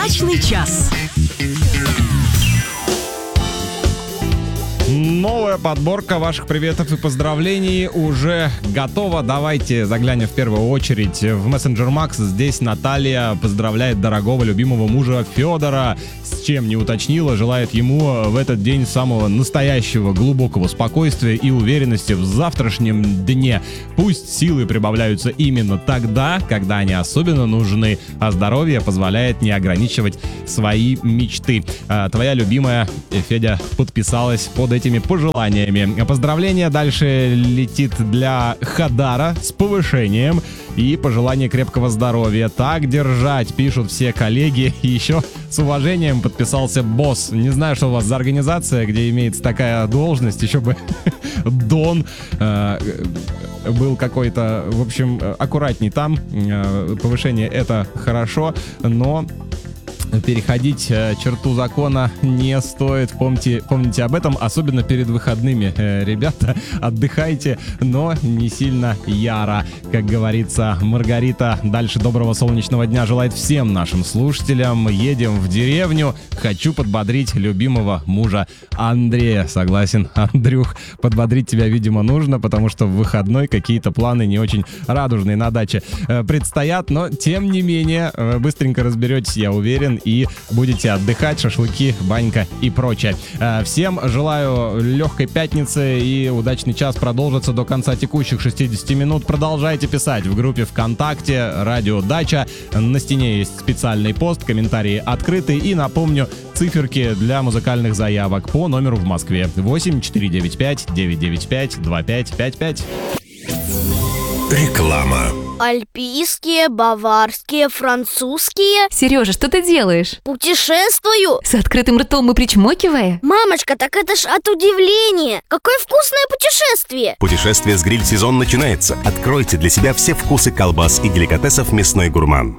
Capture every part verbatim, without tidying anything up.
Дачный час. Новая подборка ваших приветов и поздравлений уже готова. Давайте заглянем в первую очередь в Messenger Max. Здесь Наталья поздравляет дорогого любимого мужа Федора. С чем не уточнила, желает ему в этот день самого настоящего глубокого спокойствия и уверенности в завтрашнем дне. Пусть силы прибавляются именно тогда, когда они особенно нужны, а здоровье позволяет не ограничивать свои мечты. А, твоя любимая Федя подписалась под этими пожеланиями. Поздравление дальше летит для Хадара с повышением и пожелание крепкого здоровья. Так держать, пишут все коллеги. И еще с уважением подписался босс. Не знаю, что у вас за организация, где имеется такая должность. Еще бы Дон э, был какой-то, в общем, аккуратней там. Э, повышение — это хорошо, но переходить э, черту закона не стоит. Помните, помните об этом, особенно перед выходными. Э, ребята, отдыхайте, но не сильно яро. Как говорится, Маргарита дальше доброго солнечного дня желает всем нашим слушателям. Едем в деревню. Хочу подбодрить любимого мужа Андрея. Согласен, Андрюх, подбодрить тебя, видимо, нужно, потому что в выходной какие-то планы не очень радужные на даче э, предстоят, но тем не менее э, быстренько разберетесь, я уверен, и будете отдыхать, шашлыки, банька и прочее. Всем желаю легкой пятницы, и удачный час продолжится до конца текущих шестидесяти минут. Продолжайте писать в группе ВКонтакте «Радио Дача». На стене есть специальный пост, комментарии открыты. И напомню, циферки для музыкальных заявок по номеру в Москве восемь четыре девять пять девять девять пять два пять пять пять. Реклама. Альпийские, баварские, французские. Сережа, что ты делаешь? Путешествую. С открытым ртом и причмокивая? Мамочка, так это ж от удивления. Какое вкусное путешествие. Путешествие с гриль-сезон начинается. Откройте для себя все вкусы колбас и деликатесов «Мясной гурман».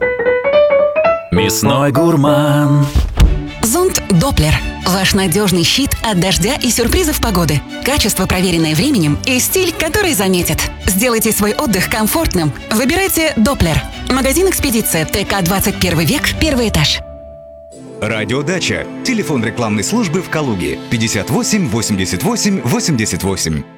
Мясной гурман. Зонт Доплер. Ваш надежный щит от дождя и сюрпризов погоды. Качество, проверенное временем, и стиль, который заметит. Сделайте свой отдых комфортным. Выбирайте Доплер. Магазин «Экспедиция», ТК двадцать первый век, первый этаж. Радио Дача. Телефон рекламной службы в Калуге. пятьдесят восемь восемьдесят восемь восемьдесят восемь.